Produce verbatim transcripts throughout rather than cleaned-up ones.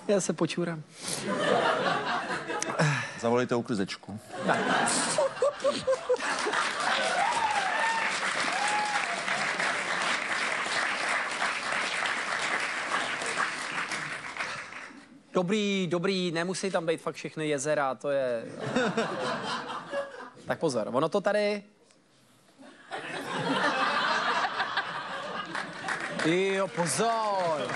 Já se počůrám. Zavolejte uklizečku. Dobrý, dobrý, nemusí tam být fakt všechny jezera, to je... Tak pozor, ono to tady... Jo, pozor.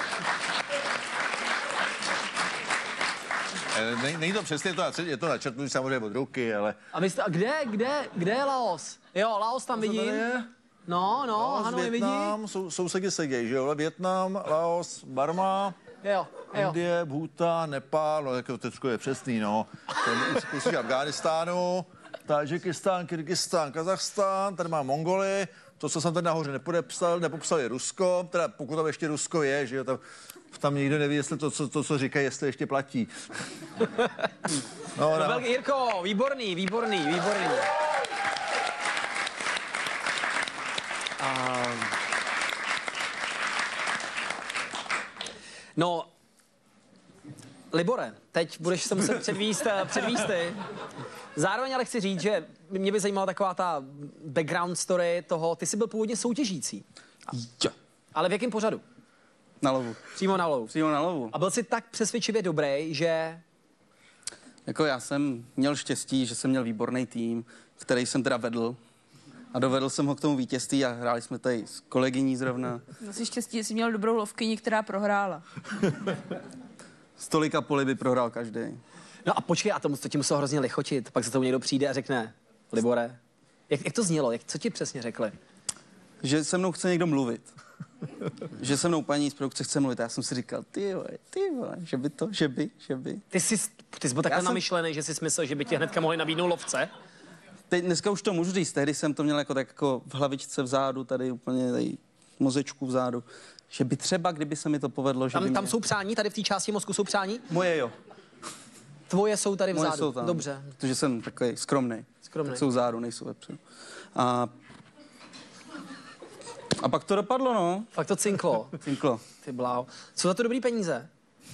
Není, není to přesně, je to, je to načrtnutí samozřejmě od ruky, ale... A vy jste, kde, kde, kde je Laos? Jo, Laos tam vidím. No, no, Laos, ano, je vidím. Vietnam, sou, sousedi se dějí, že jo? Vietnam, Laos, Barma, Jo, jo. Indie, Bhutan, Nepál, no jako to je přesný, no. Ten Afghánistánu, Tadžikistán, Kyrgyzstán, Kazachstán, tady má Mongoly, to, co jsem tady nahoře nepodepsal, nepopsal, je Rusko, teda pokud tam ještě Rusko je, že jo, tam, tam nikdo neví, jestli to, co, to, co říkají, jestli ještě platí. No, no. Velký, Jirko, výborný, výborný, výborný. Um. No, Libore, teď budeš se muset předvíst, předvíst ty. Zároveň ale chci říct, že mě by zajímala taková ta background story toho, ty jsi byl původně soutěžící. Jo. Ale v jakém pořadu? Na lovu. Přímo na lovu. Přímo na lovu. A byl jsi tak přesvědčivě dobrý, že... Jako já jsem měl štěstí, že jsem měl výborný tým, který jsem teda vedl. A dovedl jsem ho k tomu vítězství a hráli jsme tady s kolegyní zrovna. No jsi štěstí, že jsi měl dobrou lovkyni, která prohrála. Z tolika poli by prohrál každý. No a počkej, a to, to ti muselo hrozně lichotit. Pak se tomu někdo přijde a řekne, Libore, jak, jak to znělo? Jak, co ti přesně řekli? Že se mnou chce někdo mluvit. Že se mnou paní z produkce chce mluvit. A já jsem si říkal, ty vole, ty vole, že by to, že by, že by. Ty jsi, ty jsi byl takhle jsem... namyšlený, že jsi myslel, že by ti hnedka mohli nabídnout lovce? Teď dneska už to můžu říct, tehdy jsem to měl jako tak jako v hlavičce vzadu, tady úplně tady mozečku vzadu. Že by třeba, kdyby se mi to povedlo, že Tam, by tam mě... jsou přání, tady v té části mozku jsou přání? Moje jo. Tvoje jsou tady Moje vzadu, jsou tam, dobře. Protože jsem takový skromnej. Skromnej. Tak jsou vzadu, nejsou vepředu. A... A pak to dopadlo, no. Fakt to cinklo. Cinklo. Ty bláho. Jsou za to dobrý peníze?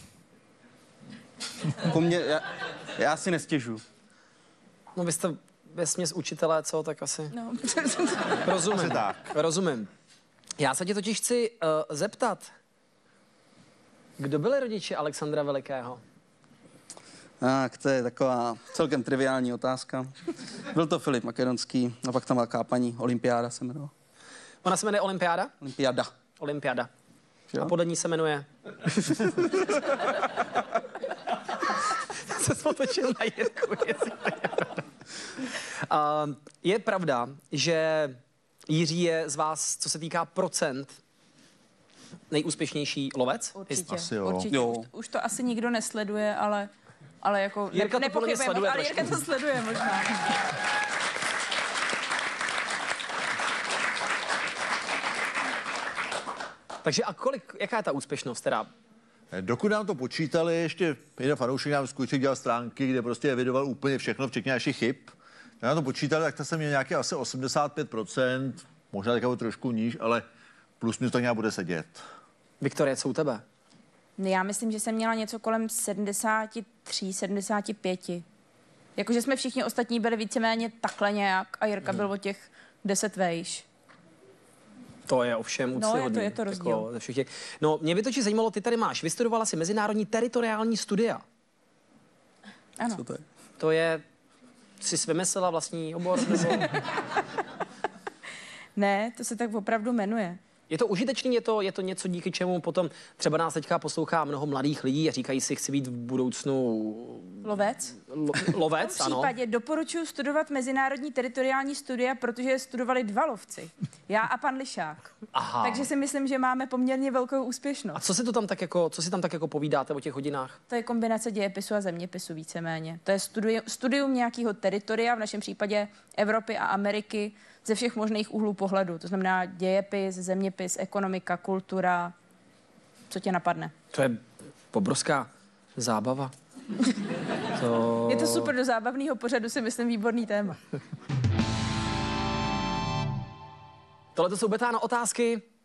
Po mně, já, já si nestěžu. No vy jste vesměs učitelé, co, tak asi... No. Rozumím. Asi tak. Rozumím. Já se tě totiž chci uh, zeptat, kdo byli rodiče Alexandra Velikého? Tak, to je taková celkem triviální otázka. Byl to Filip Makedonský, a pak tam byla paní Olympiáda se jmenovala. Ona se jmenuje Olympiáda? Olympiáda. Olympiáda. Jo? A podle ní se jmenuje... se spotočil na Jirku, jestli to je pravda. Uh, je pravda, že Jiří je z vás, co se týká procent, nejúspěšnější lovec? Určitě, Asi jo. určitě. Jo. Už, už to asi nikdo nesleduje, ale, ale jako... Jirka to podle mě nepochybujeme, sleduje ale trošku. Jirka to sleduje možná. Takže a kolik, jaká je ta úspěšnost teda? Dokud nám to počítali, ještě jeden fanoušek nám skutečně dělal stránky, kde prostě evidoval úplně všechno, včetně našich chyb. Když nám to počítali, tak to jsem měl nějaké asi osmdesát pět procent, možná takovou trošku níž, ale plus minus to nějak bude sedět. Viktorie, co u tebe? Já myslím, že jsem měla něco kolem sedmdesát tři, sedmdesát pět. Jakože jsme všichni ostatní byli víceméně takhle nějak a Jirka byl o těch deset vejš. To je ovšem úctyhodný. No, je to, je to rozdíl. Jako ze všech těch... No, mě by to či zajímalo, ty tady máš, vystudovala si mezinárodní teritoriální studia. Ano. Co to je? To je, jsi vymyslela vlastní obor? Nebo... Ne, to se tak opravdu jmenuje. Je to užitečný, je to, je to něco, díky čemu potom třeba nás teďka poslouchá mnoho mladých lidí a říkají si, chci být v budoucnu Lovec? lo, lovec, V ano. případě doporučuji studovat mezinárodní teritoriální studia, protože je studovali dva lovci. Já a pan Lišák. Aha. Takže si myslím, že máme poměrně velkou úspěšnost. A co si to tam tak jako, co si tam tak jako povídáte o těch hodinách? To je kombinace dějepisu a zeměpisu víceméně. To je studium, studium nějakého teritoria, v našem případě Evropy a Ameriky, ze všech možných úhlů pohledu. To znamená dějepis, zeměpis, ekonomika, kultura. Co tě napadne? To je obrovská zábava. To... Je to super, do zábavného pořadu si myslím výborný téma. Tohle to jsou Betáno otázky.